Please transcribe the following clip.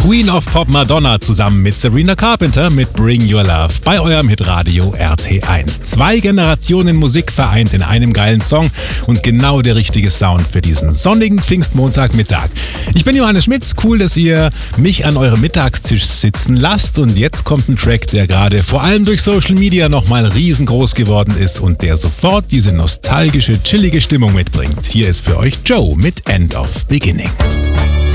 Queen of Pop Madonna zusammen mit Sabrina Carpenter mit Bring Your Love bei eurem Hitradio RT1. 2 Generationen Musik vereint in einem geilen Song und genau der richtige Sound für diesen sonnigen Pfingstmontagmittag. Ich bin Johannes Schmitz, cool, dass ihr mich an eurem Mittagstisch sitzen lasst und jetzt kommt ein Track, der gerade vor allem durch Social Media nochmal riesengroß geworden ist und der sofort diese nostalgische, chillige Stimmung mitbringt. Hier ist für euch Joe mit End of Beginning.